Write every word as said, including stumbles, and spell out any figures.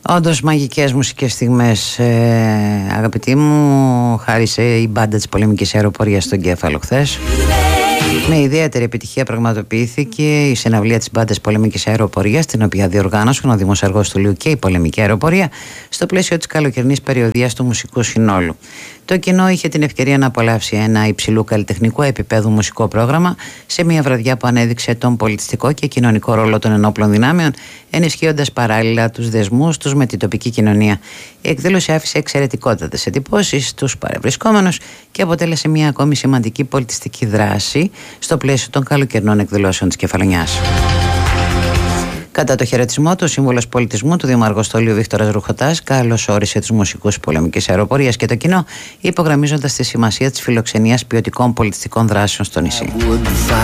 Όντως μαγικές μουσικές στιγμές, ε, αγαπητοί μου, χάρισε η μπάντα της πολεμικής αεροπορίας στον Κέφαλο χθες. Με ιδιαίτερη επιτυχία πραγματοποιήθηκε η συναυλία της μπάντας πολεμικής αεροπορίας, την οποία διοργάνωσαν ο Δήμος Αργοστουλίου και η πολεμική αεροπορία στο πλαίσιο της καλοκαιρινής περιοδίας του μουσικού συνόλου. Το κοινό είχε την ευκαιρία να απολαύσει ένα υψηλού καλλιτεχνικού επίπεδου μουσικό πρόγραμμα σε μια βραδιά που ανέδειξε τον πολιτιστικό και κοινωνικό ρόλο των ενόπλων δυνάμεων, ενισχύοντας παράλληλα τους δεσμούς τους με την τοπική κοινωνία. Η εκδήλωση άφησε εξαιρετικότατες εντυπώσεις στους παρευρισκόμενους και αποτέλεσε μια ακόμη σημαντική πολιτιστική δράση στο πλαίσιο των καλοκαιρινών εκδηλώσεων της Κεφαλονιάς. Κατά το χαιρετισμό του, ο σύμβολος πολιτισμού του Δήμου Αργοστολίου Βίκτορας Ρουχωτάς καλωσόρισε τους μουσικούς πολεμικής αεροπορίας και το κοινό, υπογραμμίζοντας τη σημασία της φιλοξενίας ποιοτικών πολιτιστικών δράσεων στο νησί.